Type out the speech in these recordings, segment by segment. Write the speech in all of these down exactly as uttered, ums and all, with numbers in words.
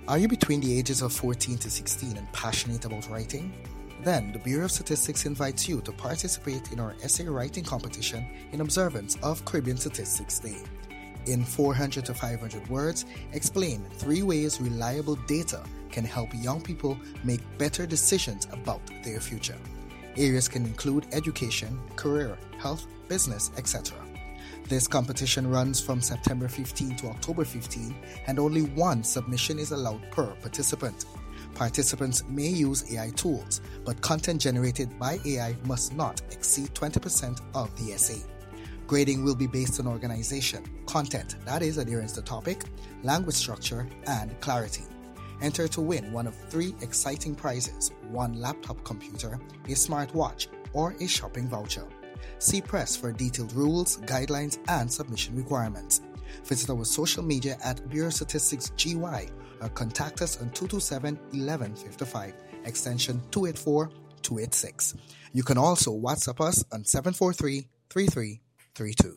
Are you between the ages of fourteen to sixteen and passionate about writing? Then the Bureau of Statistics invites you to participate in our essay writing competition in observance of Caribbean Statistics Day. In four hundred to five hundred words, explain three ways reliable data can help young people make better decisions about their future. Areas can include education, career, health, business, et cetera. This competition runs from September fifteenth to October fifteenth, and only one submission is allowed per participant. Participants may use A I tools, but content generated by A I must not exceed twenty percent of the essay. Grading will be based on organization, content, that is adherence to topic, language structure, and clarity. Enter to win one of three exciting prizes: one laptop computer, a smartwatch, or a shopping voucher. See press for detailed rules, guidelines, and submission requirements. Visit our social media at Bureau Statistics G Y or contact us on two two seven, one one five five, extension two eight four, two eight six. You can also WhatsApp us on seven four three, three three three two.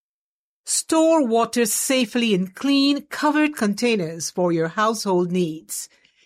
Store water safely in clean, covered containers for your household needs.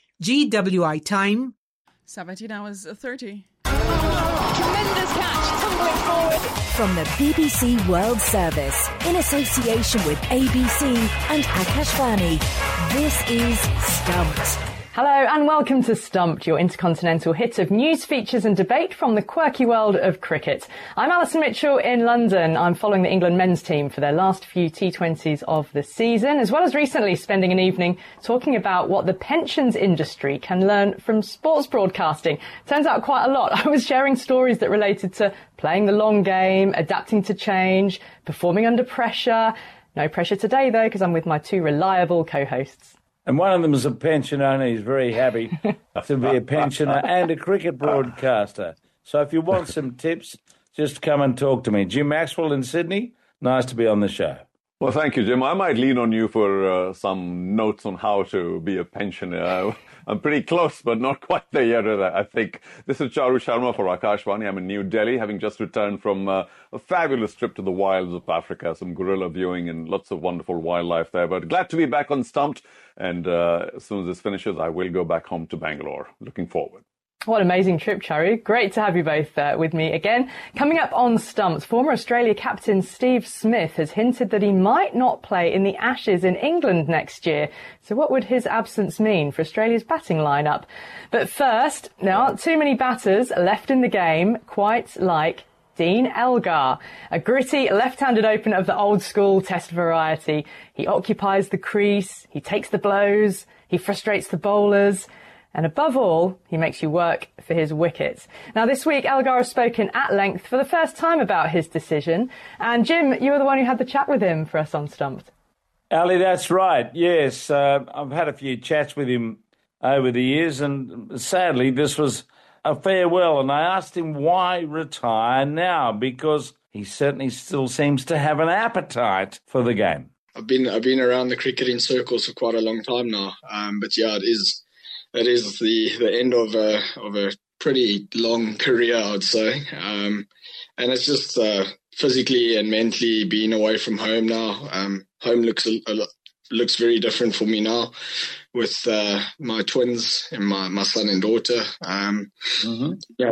G W I time. seventeen hours thirty. Tremendous catch, tumbling forward. From the B B C World Service, in association with A B C and Akashvani, this is Stumped. Hello and welcome to Stumped, your intercontinental hit of news, features and debate from the quirky world of cricket. I'm Alison Mitchell in London. I'm following the England men's team for their last few T twenties of the season, as well as recently spending an evening talking about what the pensions industry can learn from sports broadcasting. Turns out quite a lot. I was sharing stories that related to playing the long game, adapting to change, performing under pressure. No pressure today though, because I'm with my two reliable co-hosts. And one of them is a pensioner, and he's very happy to be a pensioner and a cricket broadcaster. So if you want some tips, just come and talk to me. Jim Maxwell in Sydney, nice to be on the show. Well, thank you, Jim. I might lean on you for uh, some notes on how to be a pensioner. Uh, I'm pretty close, but not quite there yet, I think. This is Charu Sharma for Akashvani. I'm in New Delhi, having just returned from uh, a fabulous trip to the wilds of Africa, some gorilla viewing and lots of wonderful wildlife there. But glad to be back on Stumped. And uh, as soon as this finishes, I will go back home to Bangalore. Looking forward. What an amazing trip, Charu. Great to have you both uh, with me again. Coming up on Stumped, former Australia captain Steve Smith has hinted that he might not play in the Ashes in England next year. So what would his absence mean for Australia's batting lineup? But first, there aren't too many batters left in the game, quite like Dean Elgar, a gritty left-handed opener of the old-school Test variety. He occupies the crease, he takes the blows, he frustrates the bowlers, and above all, he makes you work for his wickets. Now, this week, Elgar has spoken at length for the first time about his decision. And Jim, you were the one who had the chat with him for us on Stumped. Ali, that's right. Yes, uh, I've had a few chats with him over the years, and sadly, this was a farewell. And I asked him why retire now, because he certainly still seems to have an appetite for the game. I've been I've been around the cricketing circles for quite a long time now, um, but yeah, it is. It is the, the end of a of a pretty long career, I'd say, um, and it's just uh, physically and mentally being away from home now. Um, home looks a, a, looks very different for me now, with uh, my twins and my, my son and daughter. Um, mm-hmm. Yeah,